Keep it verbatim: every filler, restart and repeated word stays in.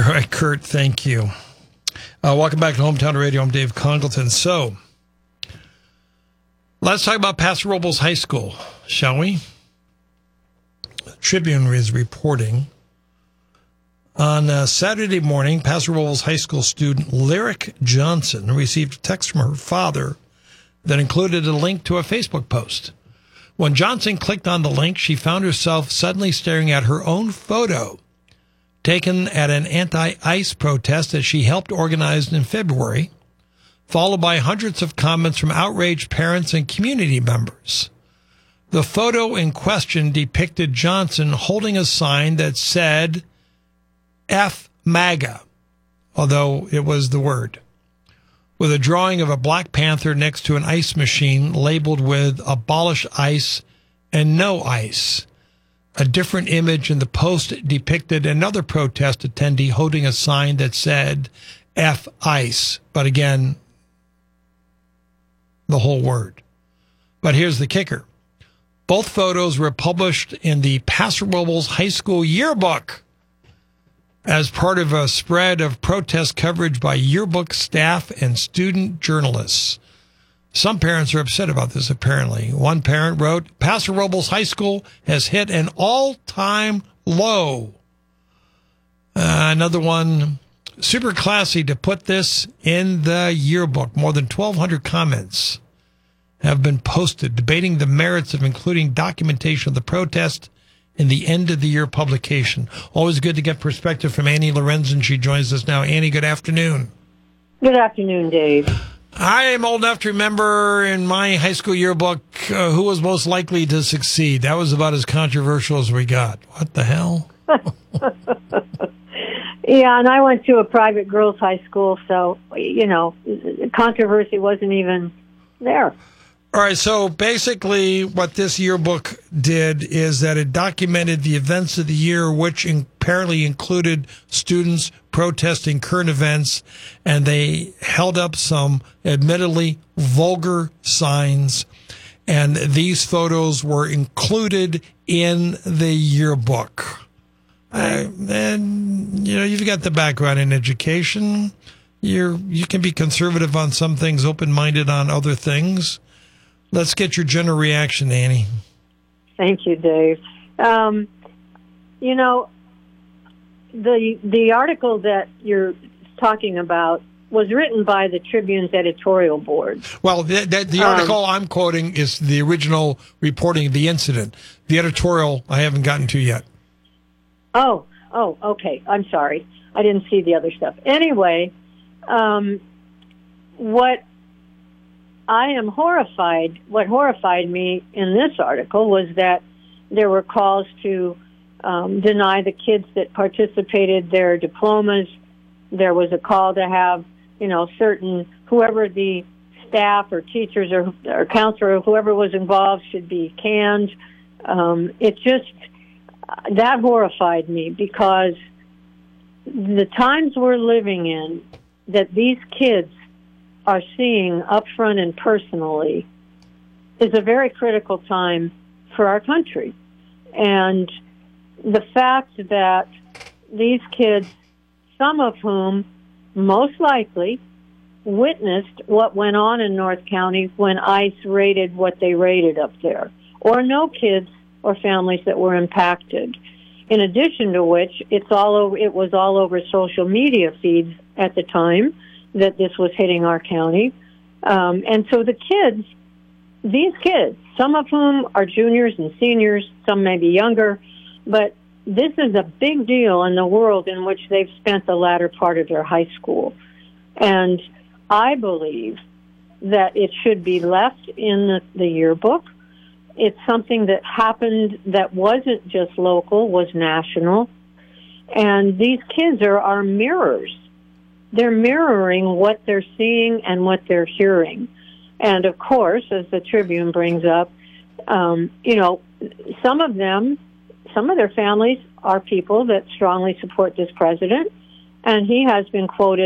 All right, Kurt, thank you. Uh, welcome back to Hometown Radio. I'm Dave Congleton. So, let's talk about Paso Robles High School, shall we? Tribune is reporting on uh, Saturday morning, Paso Robles High School student Lyric Johnson received a text from her father that included a link to a Facebook post. When Johnson clicked on the link, she found herself suddenly staring at her own photo taken at an anti-ICE protest that she helped organize in February, followed by hundreds of comments from outraged parents and community members. The photo in question depicted Johnson holding a sign that said F MAGA, although it was the word, with a drawing of a Black Panther next to an ice machine labeled with Abolish ICE and No ICE. A different image in the post depicted another protest attendee holding a sign that said F ICE, but again, the whole word. But here's the kicker. Both photos were published in the Paso Robles High School yearbook as part of a spread of protest coverage by yearbook staff and student journalists. Some parents are upset about this, apparently. One parent wrote, Paso Robles High School has hit an all-time low. Uh, another one, super classy to put this in the yearbook. More than twelve hundred comments have been posted debating the merits of including documentation of the protest in the end-of-the-year publication. Always good to get perspective from Annie Lorenzen. She joins us now. Annie, good afternoon. Good afternoon, Dave. I am old enough to remember in my high school yearbook uh, who was most likely to succeed. That was about as controversial as we got. What the hell? Yeah, and I went to a private girls' high school, so, you know, controversy wasn't even there. All right, so basically what this yearbook did is that it documented the events of the year, which apparently included students protesting current events, and they held up some admittedly vulgar signs, and these photos were included in the yearbook. Uh, and, you know, you've got the background in education. You're, you can be conservative on some things, open-minded on other things. Let's get your general reaction, Annie. Thank you, Dave. Um, you know, the the article that you're talking about was written by the Tribune's editorial board. Well, the, the, the article um, I'm quoting is the original reporting of the incident. The editorial I haven't gotten to yet. Oh, oh, okay. I'm sorry. I didn't see the other stuff. Anyway, um, what I am horrified, what horrified me in this article was that there were calls to um, deny the kids that participated their diplomas. There was a call to have, you know, certain, whoever the staff or teachers or, or counselor or whoever was involved should be canned. Um, it just, that horrified me because the times we're living in, that these kids are seeing up front and personally, is a very critical time for our country. And the fact that these kids, some of whom most likely witnessed what went on in North County when ICE raided what they raided up there, or no kids or families that were impacted. In addition to which, it's all over, it was all over social media feeds at the time that this was hitting our county. Um, and so the kids, these kids, some of whom are juniors and seniors, some may be younger, but this is a big deal in the world in which they've spent the latter part of their high school. And I believe that it should be left in the, the yearbook. It's something that happened that wasn't just local, was national. And these kids are our mirrors. They're mirroring what they're seeing and what they're hearing. And of course, as the Tribune brings up, um, you know, some of them, some of their families are people that strongly support this president, and he has been quoted